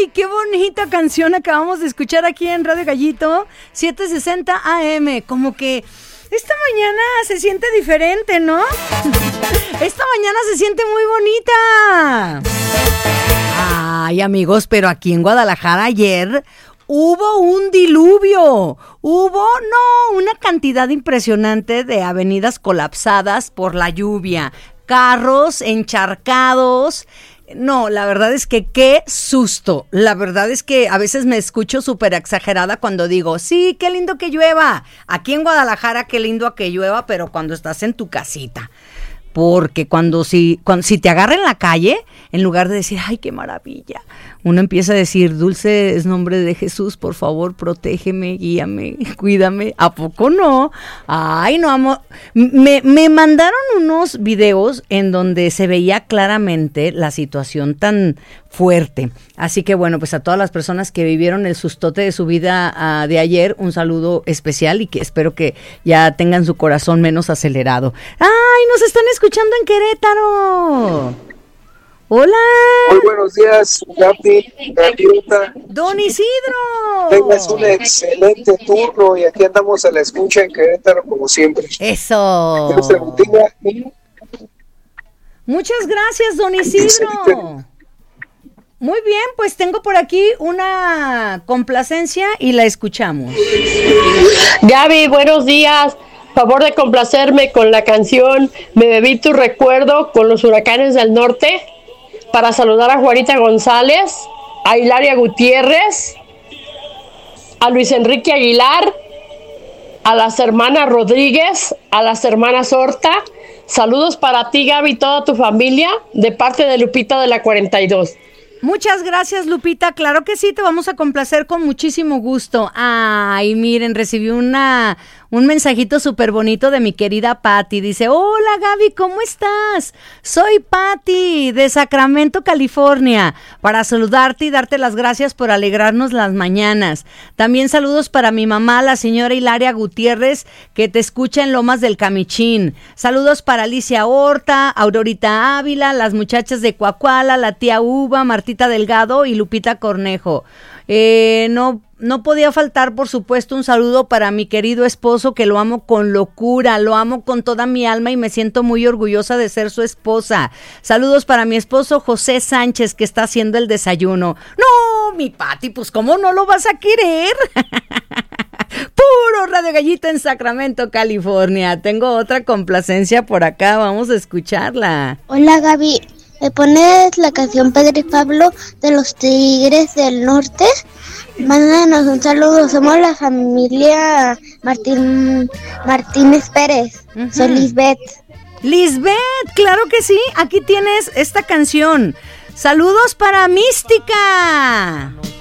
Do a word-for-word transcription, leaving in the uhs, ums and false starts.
Ay, qué bonita canción acabamos de escuchar aquí en Radio Gallito, setecientos sesenta A M. Como que esta mañana se siente diferente, ¿no? Esta mañana se siente muy bonita. Ay, amigos, pero aquí en Guadalajara ayer hubo un diluvio. Hubo, no, una cantidad impresionante de avenidas colapsadas por la lluvia. Carros encharcados. No, la verdad es que qué susto. La verdad es que a veces me escucho súper exagerada cuando digo, sí, qué lindo que llueva. Aquí en Guadalajara, qué lindo que llueva, pero cuando estás en tu casita. Porque cuando si, cuando si te agarra en la calle, en lugar de decir, ay, qué maravilla, uno empieza a decir, dulce es nombre de Jesús, por favor, protégeme, guíame, cuídame. ¿A poco no? Ay, no, amor. Me, me mandaron unos videos en donde se veía claramente la situación tan fuerte. Así que bueno, pues a todas las personas que vivieron el sustote de su vida uh, de ayer, un saludo especial y que espero que ya tengan su corazón menos acelerado. ¡Ay, nos están escuchando en Querétaro! ¡Hola! Muy buenos días, Gaby, Gaviota. ¡Don Isidro! Tengas un excelente turno y aquí andamos a la escucha en Querétaro como siempre. ¡Eso! Dios te bendiga. Muchas gracias, don Isidro. Muy bien, pues tengo por aquí una complacencia y la escuchamos. Gaby, buenos días. Favor de complacerme con la canción Me bebí tu recuerdo con los Huracanes del Norte, para saludar a Juanita González, a Hilaria Gutiérrez, a Luis Enrique Aguilar, a las hermanas Rodríguez, a las hermanas Horta. Saludos para ti, Gaby, y toda tu familia, de parte de Lupita de la cuarenta y dos. Muchas gracias, Lupita. Claro que sí, te vamos a complacer con muchísimo gusto. Ay, miren, recibí una un mensajito súper bonito de mi querida Patti. Dice, hola Gaby, ¿cómo estás? Soy Patti de Sacramento, California, para saludarte y darte las gracias por alegrarnos las mañanas. También saludos para mi mamá, la señora Hilaria Gutiérrez, que te escucha en Lomas del Camichín. Saludos para Alicia Horta, Aurorita Ávila, las muchachas de Coacuala, la tía Uva, Martita Delgado y Lupita Cornejo. Eh, no, no podía faltar, por supuesto, un saludo para mi querido esposo, que lo amo con locura, lo amo con toda mi alma y me siento muy orgullosa de ser su esposa. Saludos para mi esposo José Sánchez, que está haciendo el desayuno. No, mi Pati, pues ¿cómo no lo vas a querer? Puro Radio Gallito en Sacramento, California. Tengo otra complacencia por acá, vamos a escucharla. Hola Gaby, ¿me pones la canción Pedro y Pablo de los Tigres del Norte? Mándanos un saludo, somos la familia Martín Martínez Pérez. Uh-huh. Soy Lisbeth. Lisbeth, claro que sí, aquí tienes esta canción. Saludos para Mística.